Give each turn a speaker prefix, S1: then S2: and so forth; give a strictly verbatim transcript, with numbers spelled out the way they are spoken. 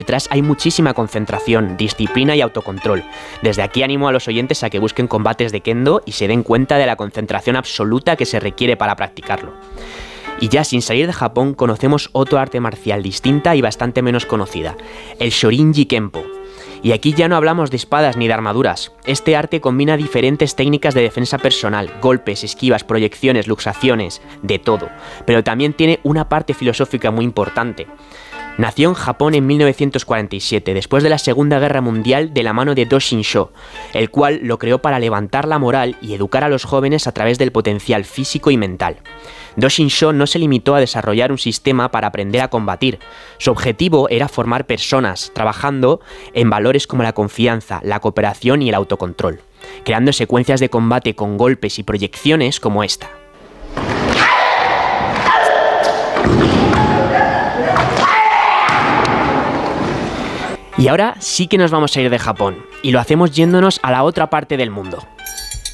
S1: Detrás hay muchísima concentración, disciplina y autocontrol. Desde aquí animo a los oyentes a que busquen combates de Kendo y se den cuenta de la concentración absoluta que se requiere para practicarlo. Y ya sin salir de Japón conocemos otro arte marcial distinta y bastante menos conocida, el Shorinji Kempo. Y aquí ya no hablamos de espadas ni de armaduras. Este arte combina diferentes técnicas de defensa personal, golpes, esquivas, proyecciones, luxaciones, de todo. Pero también tiene una parte filosófica muy importante. Nació en Japón en mil novecientos cuarenta y siete, después de la Segunda Guerra Mundial, de la mano de Do-Shin-Sho, el cual lo creó para levantar la moral y educar a los jóvenes a través del potencial físico y mental. Do-Shin-Sho no se limitó a desarrollar un sistema para aprender a combatir. Su objetivo era formar personas, trabajando en valores como la confianza, la cooperación y el autocontrol, creando secuencias de combate con golpes y proyecciones como esta. Y ahora sí que nos vamos a ir de Japón, y lo hacemos yéndonos a la otra parte del mundo,